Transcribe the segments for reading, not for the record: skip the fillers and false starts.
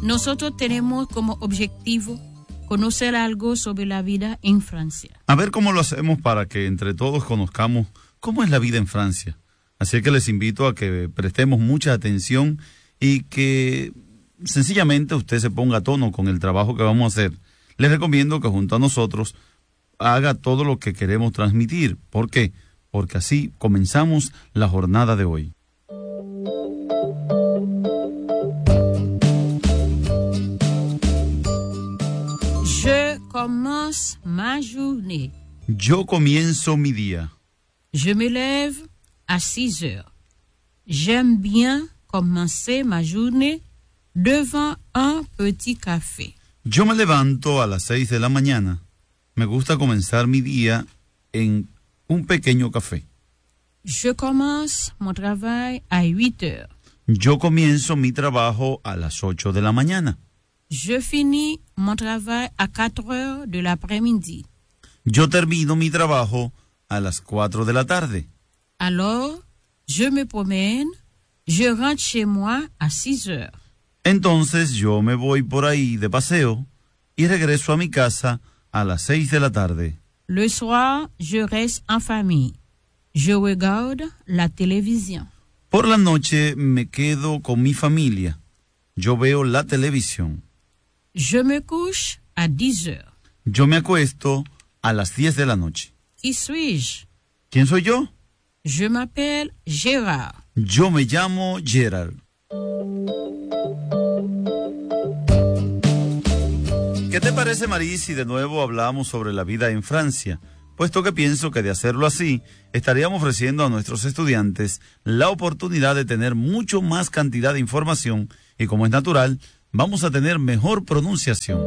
nosotros tenemos como objetivo conocer algo sobre la vida en Francia. A ver cómo lo hacemos para que entre todos conozcamos cómo es la vida en Francia. Así que les invito a que prestemos mucha atención y que sencillamente usted se ponga a tono con el trabajo que vamos a hacer. Les recomiendo que junto a nosotros haga todo lo que queremos transmitir. ¿Por qué? Porque así comenzamos la jornada de hoy. Je commence ma journée. Yo comienzo mi día. Je me lève à 6 heures. J'aime bien commencer ma journée devant un petit café. Yo me levanto a las 6 de la mañana. Me gusta comenzar mi día en un pequeño café. Je commence mon travail à 8 heures. Yo comienzo mi trabajo a las 8 de la mañana. Je finis mon travail à 4 heures de l'après-midi. Yo termino mi trabajo a las 4 de la tarde. Alors, je me promène, je rentre chez moi à 6 heures. Entonces yo me voy por ahí de paseo y regreso a mi casa a las 6 de la tarde. Le soir, je reste en famille. Je regarde la télévision. Por la noche me quedo con mi familia. Yo veo la televisión. Je me couche à 10 heures. Yo me acuesto a las 10 de la noche. Qui suis-je? ¿Quién soy yo? Je m'appelle Gérard. Yo me llamo Gerard. ¿Qué te parece, Maris, si de nuevo hablamos sobre la vida en Francia? Puesto que pienso que de hacerlo así, estaríamos ofreciendo a nuestros estudiantes la oportunidad de tener mucho más cantidad de información y, como es natural, vamos a tener mejor pronunciación.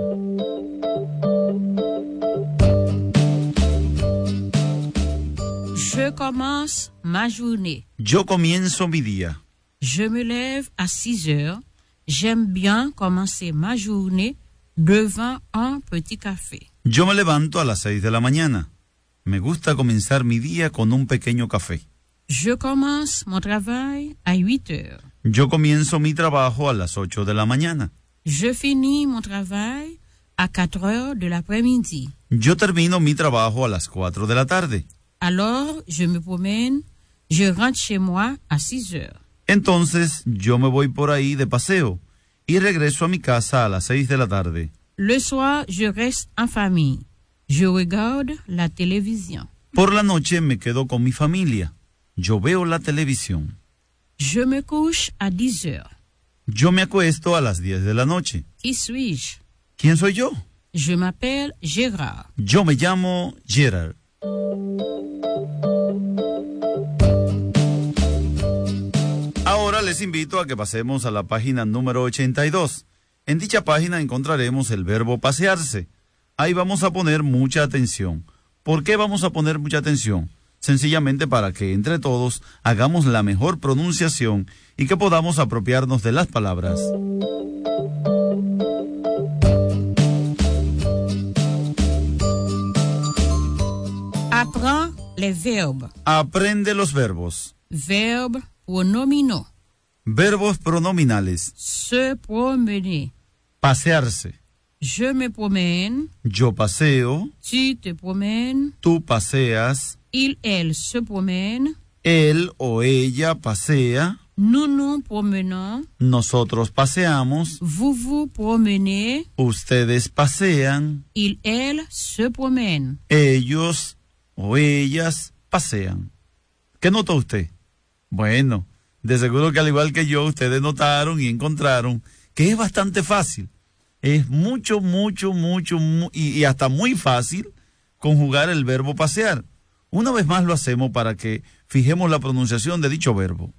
Je commence ma journée. Yo comienzo mi día. Je me lève à 6 heures. J'aime bien commencer ma journée devant un petit café. Yo me levanto a las 6 de la mañana. Me gusta comenzar mi día con un pequeño café. Je commence mon travail à 8 heures. Yo comienzo mi trabajo a las 8 de la mañana. Je finis mon travail à 4 heures de l'après-midi. Yo termino mi trabajo a las 4 de la tarde. Alors, je me promène, je rentre chez moi à 6 heures. Entonces, yo me voy por ahí de paseo y regreso a mi casa a las 6 de la tarde. Le soir, je reste en famille. Je regarde la télévision. Por la noche me quedo con mi familia. Yo veo la televisión. Je me couche à 10 heures. Yo me acuesto a las 10 de la noche. Qui suis-je? ¿Quién soy yo? Je m'appelle Gérard. Yo me llamo Gerard. Ahora les invito a que pasemos a la página número 82. En dicha página encontraremos el verbo pasearse. Ahí vamos a poner mucha atención. ¿Por qué vamos a poner mucha atención? Sencillamente para que entre todos hagamos la mejor pronunciación y que podamos apropiarnos de las palabras. Apprends les verbes. Aprende los verbos. Verbes pronominaux. Verbos pronominales. Se promener. Pasearse. Je me promène. Yo paseo. Tu te promènes. Tú paseas. Il, elle se promène. Él o ella pasea. Nous nous promenons. Nosotros paseamos. Vous vous promenez. Ustedes pasean. Il, elle se promène. Ellos o ellas pasean. ¿Qué notó usted? Bueno, de seguro que al igual que yo, ustedes notaron y encontraron que es bastante fácil. Es mucho y hasta muy fácil conjugar el verbo pasear. Una vez más lo hacemos para que fijemos la pronunciación de dicho verbo.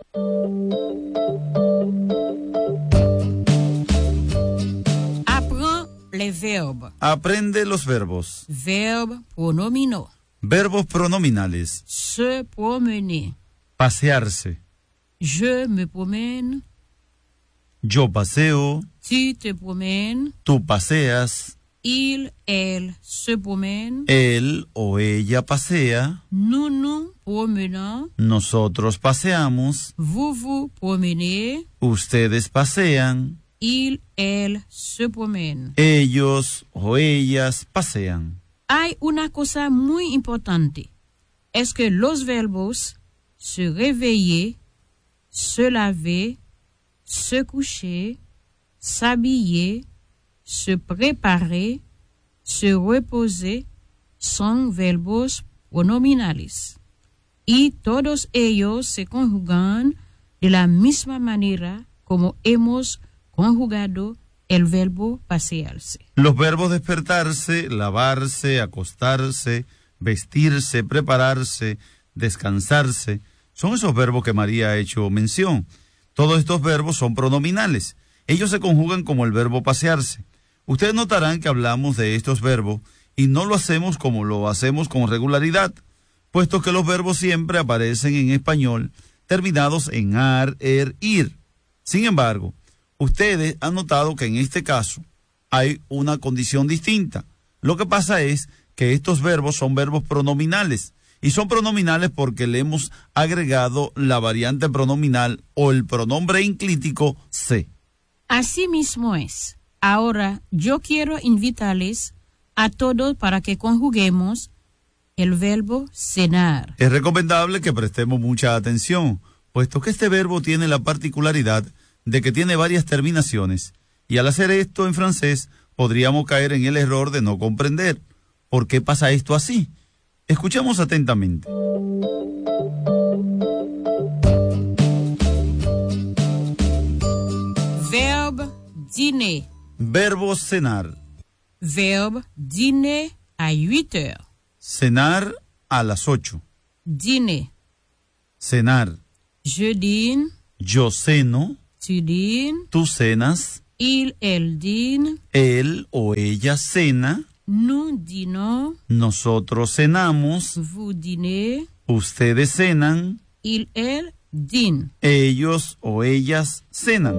Apprends les verbes. Aprende los verbos. Verbes pronominaux. Verbos pronominales. Se promener. Pasearse. Je me promène. Yo paseo. Tu te promènes. Tú paseas. Il, elle se promène. Él o ella pasea. Nous nous promenons. Nosotros paseamos. Vous vous promenez. Ustedes pasean. il, elle se promènent. Ellos o ellas pasean. Hay una cosa muy importante. Es que los verbos se réveiller, se laver, se coucher, s'habiller, se préparer, se reposer son verbos pronominales. Y todos ellos se conjugan de la misma manera como hemos conjugado el verbo pasearse. Los verbos despertarse, lavarse, acostarse, vestirse, prepararse, descansarse, son esos verbos que María ha hecho mención. Todos estos verbos son pronominales. Ellos se conjugan como el verbo pasearse. Ustedes notarán que hablamos de estos verbos y no lo hacemos como lo hacemos con regularidad, puesto que los verbos siempre aparecen en español terminados en ar, er, ir. Sin embargo, ustedes han notado que en este caso hay una condición distinta. Lo que pasa es que estos verbos son verbos pronominales, y son pronominales porque le hemos agregado la variante pronominal o el pronombre enclítico se. Así mismo es. Ahora yo quiero invitarles a todos para que conjuguemos el verbo cenar. Es recomendable que prestemos mucha atención, puesto que este verbo tiene la particularidad de que tiene varias terminaciones, y al hacer esto en francés podríamos caer en el error de no comprender. ¿Por qué pasa esto así? Escuchemos atentamente. Verbe dîner. Verbo cenar. Verbe dîner à 8 heures. Cenar a las 8. Dîner. Cenar. Je dîne. Yo ceno. Tu dînes. Tú cenas. Il, elle dîne. Él o ella cena. Nous dînons. Nosotros cenamos. Vous dînez. Ustedes cenan. Il, elle dîne. Ellos o ellas cenan.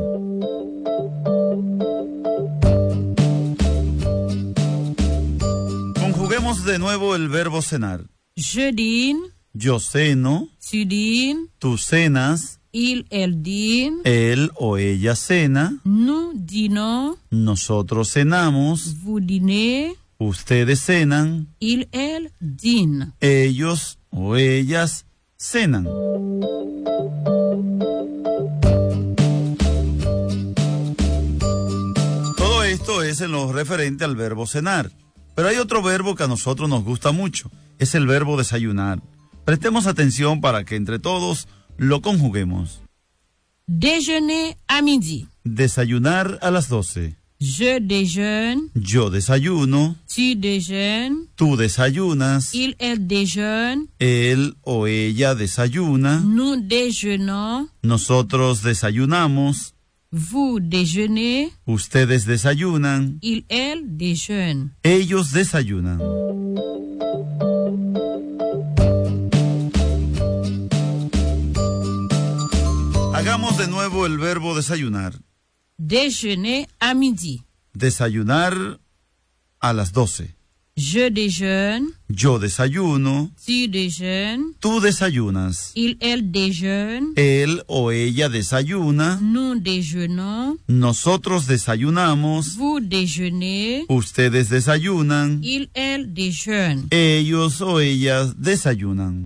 Conjuguemos de nuevo el verbo cenar. Je dîne. Yo ceno. Tu dînes. Tú cenas. Il, elle dîne. Él o ella cena. Nous dînons. Nosotros cenamos. Vous dînez. Ustedes cenan. Il, elle dîne. Ellos o ellas cenan. Todo esto es en lo referente al verbo cenar. Pero hay otro verbo que a nosotros nos gusta mucho. Es el verbo desayunar. Prestemos atención para que entre todos lo conjuguemos. Déjeuner à midi. Desayunar a las 12. Je déjeune. Yo desayuno. Tu déjeunes. Tú desayunas. Il, elle déjeune. Él o ella desayuna. Nous déjeunons. Nosotros desayunamos. Vous déjeunez. Ustedes desayunan. Il, elle déjeune. Ellos desayunan. Hagamos de nuevo el verbo desayunar. Déjeuner à midi. Desayunar a las 12. Je déjeune. Yo desayuno. Tu déjeunes. Tú desayunas. Il, elle déjeune. Él o ella desayuna. Nous déjeunons. Nosotros desayunamos. Vous déjeunez. Ustedes desayunan. Il, elle déjeune. Ellos o ellas desayunan.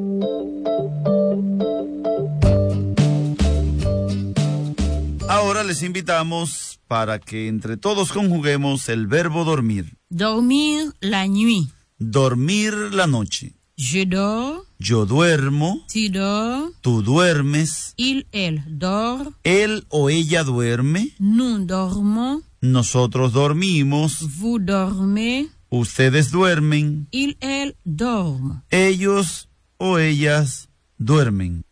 Ahora les invitamos para que entre todos conjuguemos el verbo dormir. Dormir la nuit. Dormir la noche. Je dors. Yo duermo. Tu dors. Tú duermes. Il, elle dort. Él o ella duerme. Nous dormons. Nosotros dormimos. Vous dormez. Ustedes duermen. Il, elle dorment. Ellos o ellas duermen.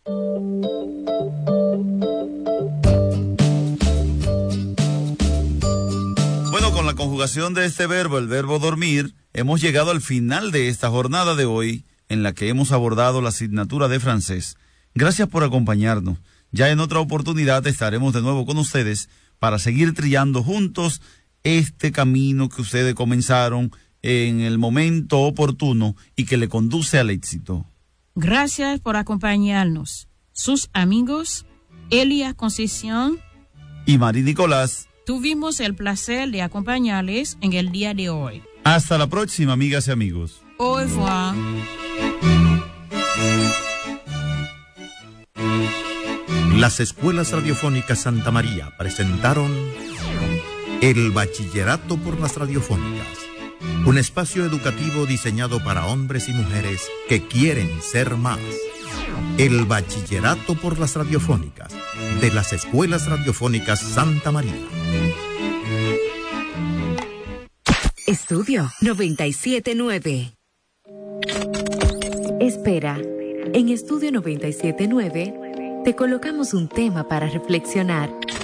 Bueno, con la conjugación de este verbo, el verbo dormir, hemos llegado al final de esta jornada de hoy en la que hemos abordado la asignatura de francés. Gracias por acompañarnos. Ya en otra oportunidad estaremos de nuevo con ustedes para seguir trillando juntos este camino que ustedes comenzaron en el momento oportuno y que le conduce al éxito. Gracias por acompañarnos. Sus amigos, Elia Concesión Y María Nicolás Tuvimos el placer de acompañarles en el día de hoy. Hasta la próxima, amigas y amigos. Au revoir. Las escuelas radiofónicas Santa María presentaron El Bachillerato por las Radiofónicas, un espacio educativo diseñado para hombres y mujeres que quieren ser más. El Bachillerato por las Radiofónicas, de las escuelas radiofónicas Santa María. Estudio 97.9. Espera, en Estudio 97.9 te colocamos un tema para reflexionar.